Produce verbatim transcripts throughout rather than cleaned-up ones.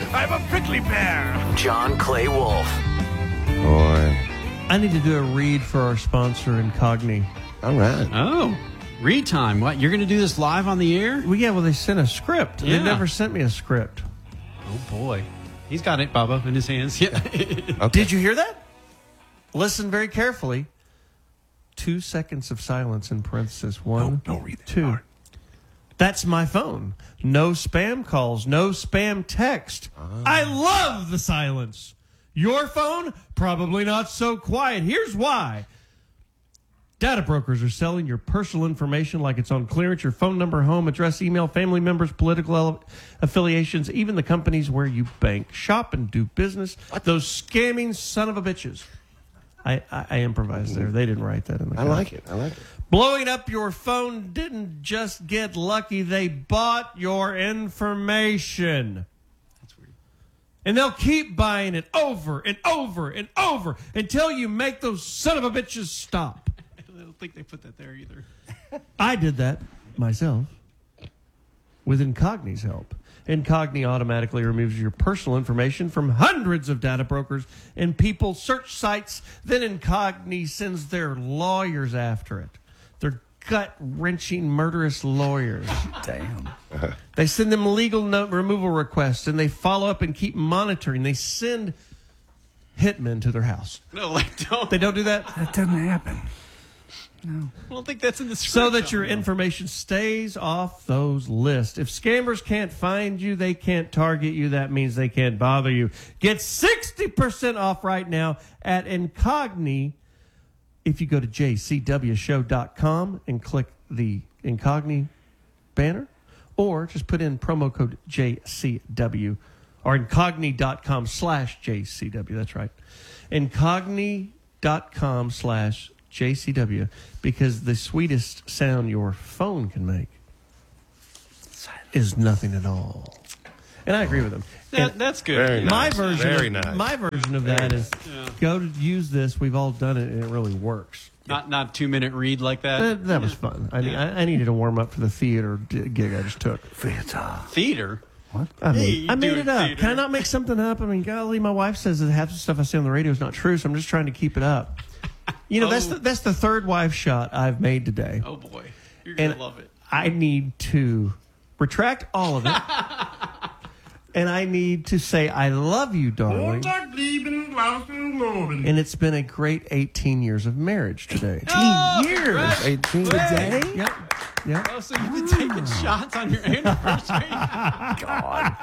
I'm a prickly bear. John Clay Wolf. Boy. I need to do a read for our sponsor, Incogni. All right. Oh, read time. What? You're going to do this live on the air? Well, yeah, well, they sent a script. Yeah. They never sent me a script. Oh, boy. He's got it, Bubba, in his hands. Yeah. Okay. Did you hear that? Listen very carefully. Two seconds of silence in parenthesis. One, Don't read that two. part. That's my phone. No spam calls. No spam text. I love the silence. Your phone? Probably not so quiet. Here's why. Data brokers are selling your personal information like it's on clearance, your phone number, home address, email, family members, political ele- affiliations, even the companies where you bank, shop, and do business. Those scamming son of a bitches. I, I, I improvised there. They didn't write that in the I like it. I like it. Blowing up your phone didn't just get lucky. They bought your information. That's weird. And they'll keep buying it over and over and over until you make those son of a bitches stop. I don't think they put that there either. I did that myself with Incogni's help. Incogni automatically removes your personal information from hundreds of data brokers and people search sites. Then Incogni sends their lawyers after it. They're gut-wrenching, murderous lawyers. Damn. They send them legal note removal requests, and they follow up and keep monitoring. They send hitmen to their house. No, like, don't. They don't do that? That doesn't happen. I don't think that's in the script. So that your information stays off those lists. If scammers can't find you, they can't target you. That means they can't bother you. Get sixty percent off right now at Incogni if you go to j c w show dot com and click the Incogni banner, or just put in promo code J C W or incogni.com slash JCW. That's right. Incogni.com slash J C W, because the sweetest sound your phone can make is nothing at all. And I agree with him. That, And that's good. Very my nice. version, Very of, nice. my version of that is Yeah. go to use this. We've all done it, and it really works. Not not two minute read like that. That, that was fun. I, mean, I, I needed to warm up for the theater d- gig I just took. Theater. Theater. What? I mean, Hey, you I made do it up. theater. Can I not make something up? I mean, golly, my wife says that half the stuff I say on the radio is not true, so I'm just trying to keep it up. You know, that's Oh. the, that's the third wife shot I've made today. Oh boy, you're gonna And love it. I need to retract all of it. And I need to say, I love you, darling. And it's been a great eighteen years of marriage today. Oh, years. congrats. eighteen Today? Yep. Yep. Oh, so you've been taking shots on your anniversary? God.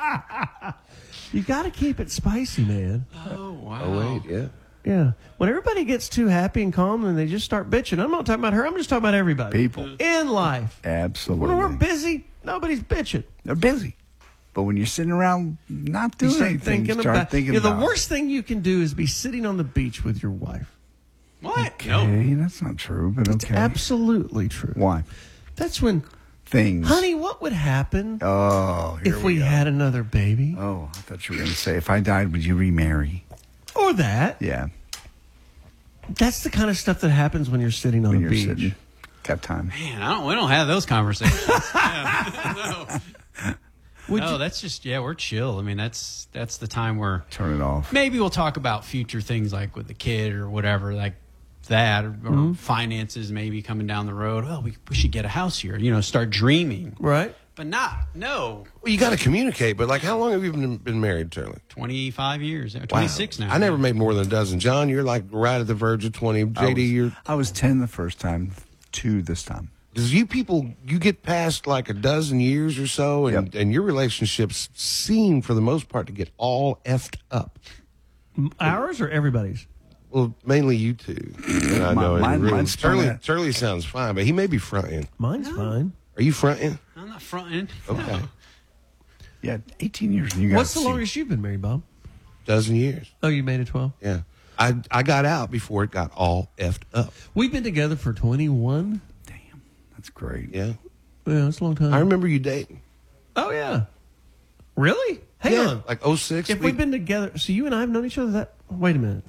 You got to keep it spicy, man. Oh wow. Oh, wait, yeah. Yeah. When everybody gets too happy and calm and they just start bitching, I'm not talking about her. I'm just talking about everybody. People. In life. Absolutely. When we're busy, nobody's bitching. They're busy. But when you're sitting around not You doing start anything, thinking you start about, thinking you know, about the worst thing you can do is be sitting on the beach with your wife. What? Okay, No. that's not true, but It's okay. absolutely true. Why? That's when, Things. honey, what would happen Oh, here if we go. had another baby? Oh, I thought you were going to say, if I died, would you remarry? Or that. Yeah. That's the kind of stuff that happens when you're sitting on When a you're beach. sitting. Got time. Man, I don't. We don't have those conversations. Yeah, no. Would no, you- that's just yeah. We're chill. I mean, that's that's the time where Turn it off. maybe we'll talk about future things like with the kid or whatever, like that, or, or Mm-hmm. finances maybe coming down the road. Well, we we should get a house here. You know, start dreaming. Right? But not no. Well, you got to communicate, but like, how long have you been, been married, Turley? Twenty-five years. Wow. Twenty-six now. I never made more than a dozen. John, you're like right at the verge of twenty. I J D, was, you're I was ten the first time, two this time. because you people you get past like a dozen years or so, and Yep. and your relationships seem for the most part to get all effed up. Ours or everybody's? Well, mainly you two. And I know Mine- in the room. mine's Turley, fine. Turley sounds fine, but he may be fronting. Mine's fine. Are you fronting? I'm not fronting. Okay, Yeah, eighteen years. And you got What's the longest you've been married, Bob? dozen years. Oh, you made it twelve? Yeah, I I got out before it got all effed up. We've been together for twenty-one. Damn, that's great. Yeah, Yeah, that's a long time. I remember you dating. Oh, yeah. Really? Hang yeah, on. like oh six. If we've been together, so you and I have known each other that. Wait a minute.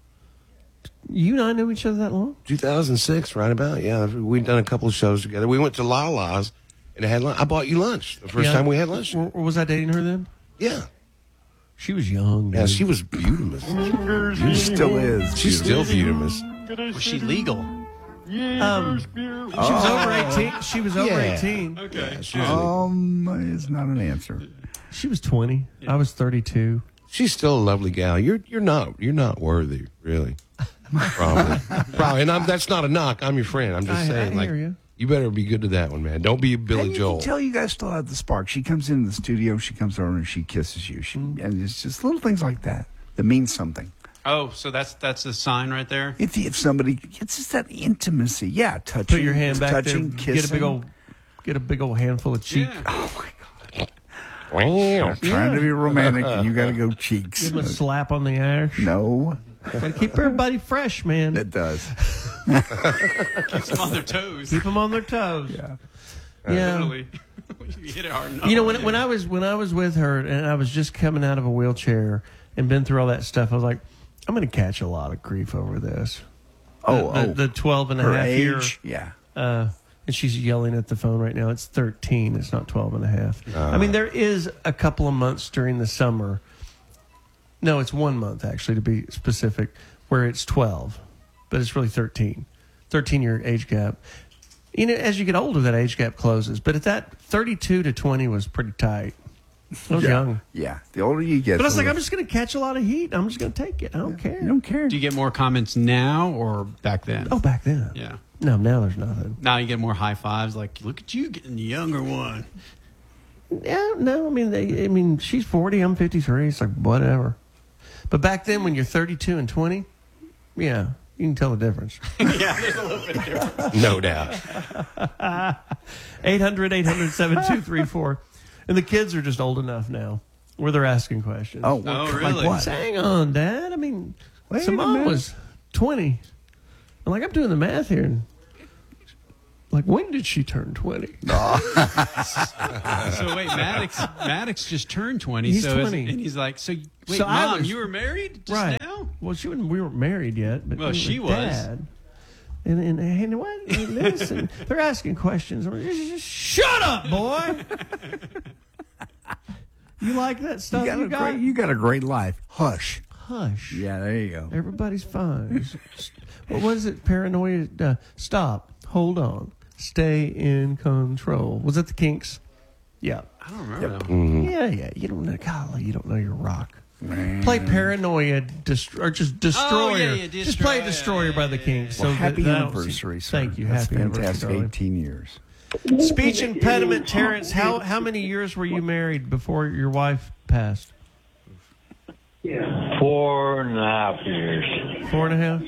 You and I know each other that long? two thousand six, right about, yeah. We'd done a couple of shows together. We went to Lala's and had lunch. I bought you lunch the first Yeah. time we had lunch. Or, or was I dating her then? Yeah. She was young. Yeah, dude. she was beautiful. She still is. She's still beautiful. Was she legal? Um, she was over eighteen. She was over Yeah. eighteen. Okay. Um, is not an answer. She was twenty. I was thirty-two. She's still a lovely gal. You're you're not you're not worthy, really. Probably. Probably. And I'm, that's not a knock. I'm your friend. I'm just I- saying, I like, hear you. you better be good to that one, man. Don't be a Billy And you Joel. can tell you guys still have the spark. She comes into the studio, she comes over and she kisses you. She, and it's just little things like that that mean something. Oh, so that's that's a sign right there. If if somebody, it's just that intimacy. Yeah, touching. Put your hand back touching, there. kissing. Get a big old, get a big old handful of cheek. Yeah. Oh my God! Wow. Trying to be romantic, and you got to go cheeks. Give them a slap on the ass. No, Gotta keep everybody fresh, man. it does. Keeps them on their toes. Keep them on their toes. Yeah. Yeah. Literally. You hit it hard enough. You know, when when I was when I was with her and I was just coming out of a wheelchair and been through all that stuff, I was like, I'm going to catch a lot of grief over this. Oh, the, oh, the, the twelve and a her half age. year. Yeah. Uh, and she's yelling at the phone right now. It's thirteen. It's not twelve and a half. I mean, there is a couple of months during the summer. No, it's one month, actually, to be specific, where it's twelve. But it's really thirteen. thirteen-year age gap. You know, as you get older, that age gap closes. But at that, thirty-two to twenty was pretty tight. I was yeah. young. Yeah. The older you get, But I was the like, I'm little- just going to catch a lot of heat. I'm just going to take it. I don't care. You don't care. Do you get more comments now or back then? Oh, back then. Yeah. No, now there's nothing. Now you get more high fives. Like, look at you getting the younger one. Yeah, no, I mean, they, I mean, she's forty, I'm fifty-three. It's like whatever. But back then, when you're thirty-two and twenty, yeah, you can tell the difference. Yeah, there's a little bit of difference. No doubt. eight hundred, eight hundred, seven two three four And the kids are just old enough now where they're asking questions. Oh, Oh, like really? what? Hang on, Dad. I mean, Wait a Simone minute. was twenty. I'm like, I'm doing the math here. And like, when did she turn twenty? So wait, Maddox, Maddox just turned twenty. He's so is- twenty. and he's like, so wait, So I Mom, was- you were married just Right. now? Well, she wouldn't, we weren't married yet. But Well, we she were was. Dad. And, and, and what? And this, and they're asking questions. I'm like, just shut up, boy. You like that stuff You you got, a got? great, you got a great life. Hush. Hush. Yeah, there you go. Everybody's fine. What was it? Paranoia. Uh, stop. Hold on. Stay in control. Was it the Kinks? Yeah. I don't remember that. Yeah, yeah. You don't know. Golly, you don't know your rock. Play Paranoia, dest- or just Destroyer. Oh, yeah, yeah, Just play Destroyer. Destroyer by the Kinks. Well, that- happy that- anniversary, sir. Thank you. That's Happy anniversary. fantastic. darling. eighteen years. Speech impediment, Terrence. How how many years were you married before your wife passed? Four and a half years. Four and a half.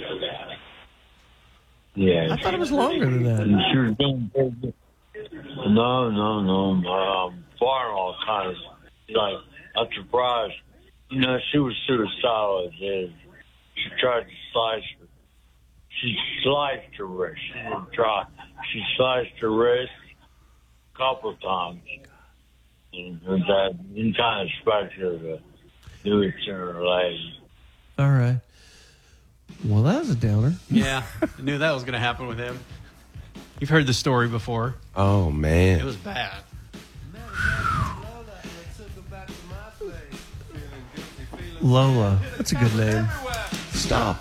Yes. I thought it was longer than And that. she was doing very good. No, no, no. Um, father-in-law kind of like, I'm surprised. You know, she was suicidal as is. She tried to slice her. She sliced her wrist. She didn't try. She sliced her wrist a couple of times. And that didn't kind of expect her to do it to her leg. All right. Well, that was a downer. Yeah, I knew that was going to happen with him. You've heard the story before. Oh, man. It was bad. Lola. That's a good name. Stop.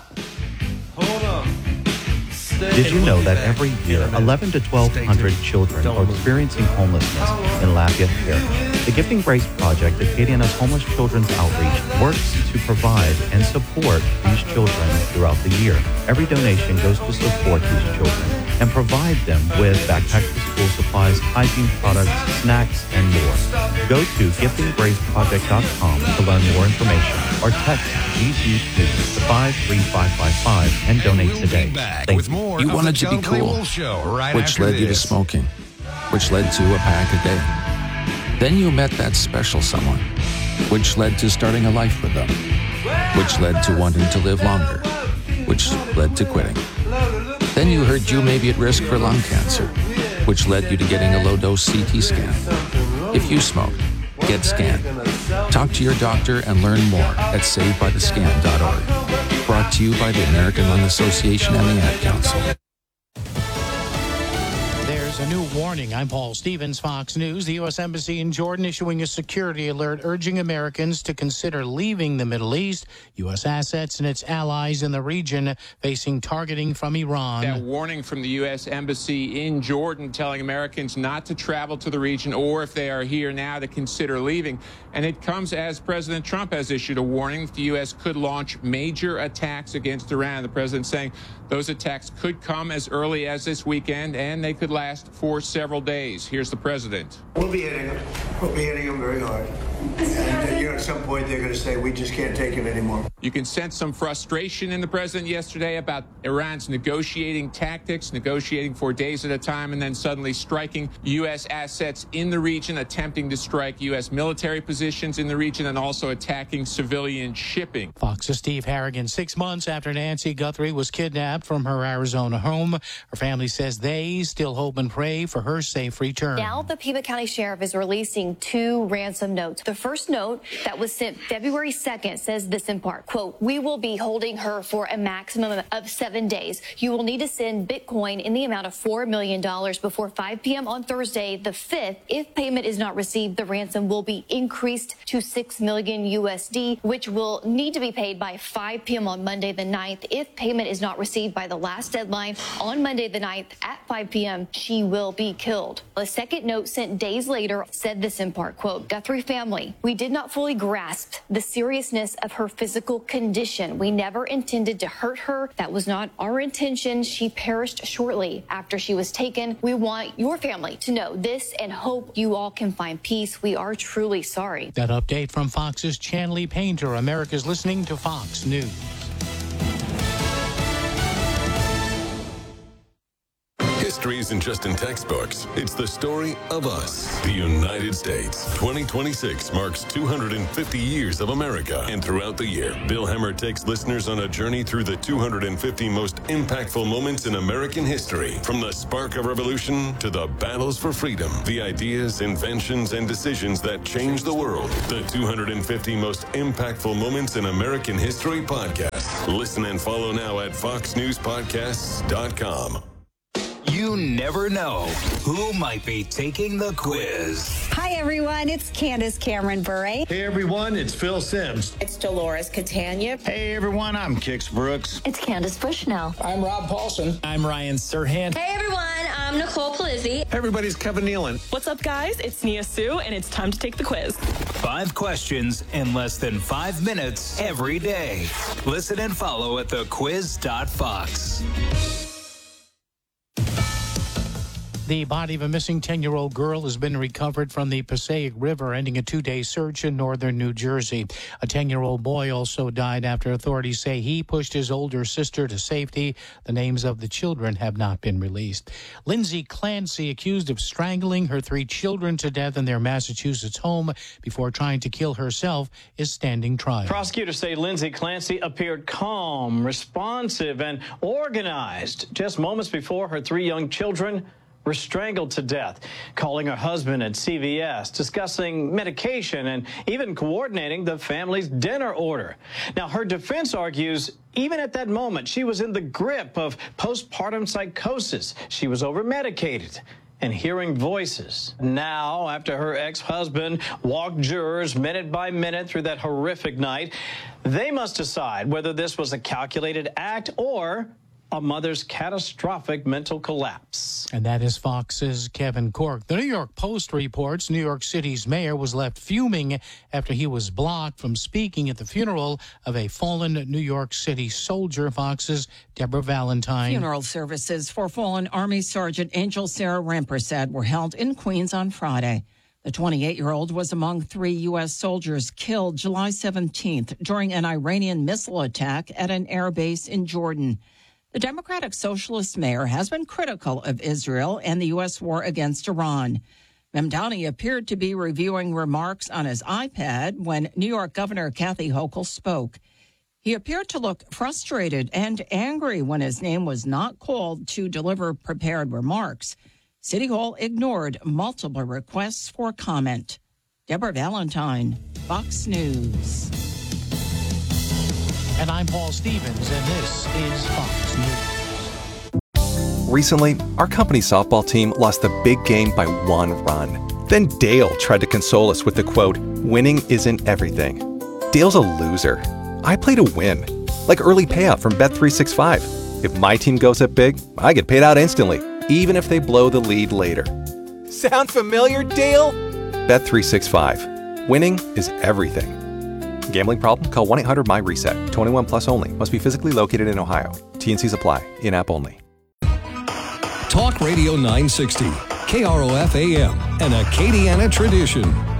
Did you know that every year, eleven to twelve hundred children are experiencing homelessness in Lafayette Parish? The Gifting Grace Project at K D N S Homeless Children's Outreach works to provide and support these children throughout the year. Every donation goes to support these children and provide them with backpack to school supplies, hygiene products, snacks, and more. Go to gifting grace project dot com to learn more information or text G G P to five three five five five and donate We'll today. be back Thank with you. more You of wanted the to be John Clay cool, Wolf Show right which after led you to this. smoking, which led to a pack a day. Then you met that special someone, which led to starting a life with them, which led to wanting to live longer, which led to quitting. Then you heard you may be at risk for lung cancer, which led you to getting a low-dose C T scan. If you smoke, get scanned. Talk to your doctor and learn more at save by the scan dot org. Brought to you by the American Lung Association and the Ad Council. There's a new Warning, I'm Paul Stevens, Fox News. The U S. Embassy in Jordan issuing a security alert urging Americans to consider leaving the Middle East. U S assets and its allies in the region facing targeting from Iran. That warning from the U S. Embassy in Jordan telling Americans not to travel to the region, or if they are here now, to consider leaving. And it comes as President Trump has issued a warning that the U S could launch major attacks against Iran. The president saying those attacks could come as early as this weekend, and they could last for several days. Here's the president. We'll be hitting them. We'll be hitting them very hard. And, you know, at some point they're going to say, we just can't take it anymore. You can sense some frustration in the president yesterday about Iran's negotiating tactics, negotiating for days at a time, and then suddenly striking U S assets in the region, attempting to strike U S military positions in the region, and also attacking civilian shipping. Fox's Steve Harrigan, six months after Nancy Guthrie was kidnapped from her Arizona home. Her family says they still hope and pray for her safe return. Now the Pima County Sheriff is releasing two ransom notes. The first note that was sent February second says this in part, quote, we will be holding her for a maximum of seven days. You will need to send Bitcoin in the amount of four million dollars before five p.m. on Thursday, the fifth. If payment is not received, the ransom will be increased to six million U S D, which will need to be paid by five p.m. on Monday the ninth. If payment is not received by the last deadline on Monday the ninth at five p.m., she will be killed. A second note sent days later said this in part, quote, Guthrie family, we did not fully grasp the seriousness of her physical condition. We never intended to hurt her. That was not our intention. She perished shortly after she was taken. We want your family to know this and hope you all can find peace. We are truly sorry. That update from Fox's Chanley Painter. America's listening to Fox News. History isn't just in textbooks. It's the story of us, the United States. twenty twenty-six marks two hundred fifty years of America. And throughout the year, Bill Hemmer takes listeners on a journey through the two hundred fifty most impactful moments in American history. From the spark of revolution to the battles for freedom, the ideas, inventions, and decisions that changed the world. The two hundred fifty most impactful moments in American history podcast. Listen and follow now at fox news podcasts dot com. You never know who might be taking the quiz. Hi, everyone. It's Candace Cameron Bure. Hey, everyone. It's Phil Sims. It's Dolores Catania. Hey, everyone. I'm Kix Brooks. It's Candace Bushnell. I'm Rob Paulson. I'm Ryan Serhant. Hey, everyone. I'm Nicole Palizzi. Hey, everybody's Kevin Nealon. What's up, guys? It's Nia Sue, and it's time to take the quiz. Five questions in less than five minutes every day. Listen and follow at the quiz dot fox. The body of a missing ten-year-old girl has been recovered from the Passaic River, ending a two-day search in northern New Jersey. A ten-year-old boy also died after authorities say he pushed his older sister to safety. The names of the children have not been released. Lindsay Clancy, accused of strangling her three children to death in their Massachusetts home before trying to kill herself, is standing trial. Prosecutors say Lindsay Clancy appeared calm, responsive, and organized just moments before her three young children were strangled to death, calling her husband at C V S, discussing medication, and even coordinating the family's dinner order. Now, her defense argues even at that moment, she was in the grip of postpartum psychosis. She was over-medicated and hearing voices. Now, after her ex-husband walked jurors minute by minute through that horrific night, they must decide whether this was a calculated act or a mother's catastrophic mental collapse. And that is Fox's Kevin Corke. The New York Post reports New York City's mayor was left fuming after he was blocked from speaking at the funeral of a fallen New York City soldier. Fox's Deborah Valentine. Funeral services for fallen Army Sergeant Angel Sarah Rampersad were held in Queens on Friday. The twenty-eight-year-old was among three U S soldiers killed July seventeenth during an Iranian missile attack at an air base in Jordan. The Democratic Socialist mayor has been critical of Israel and the U S war against Iran. Mamdani appeared to be reviewing remarks on his iPad when New York Governor Kathy Hochul spoke. He appeared to look frustrated and angry when his name was not called to deliver prepared remarks. City Hall ignored multiple requests for comment. Deborah Valentine, Fox News. And I'm Paul Stevens, and this is Fox News. Recently, our company softball team lost the big game by one run. Then Dale tried to console us with the quote, "Winning isn't everything." Dale's a loser. I play to win. Like early payout from Bet three sixty-five. If my team goes up big, I get paid out instantly, even if they blow the lead later. Sound familiar, Dale? Bet three sixty-five. Winning is everything. Gambling problem? Call one eight hundred M Y reset. twenty-one plus only. Must be physically located in Ohio. T N Cs apply. In-app only. Talk Radio nine sixty, K R O F A M, an Acadiana tradition.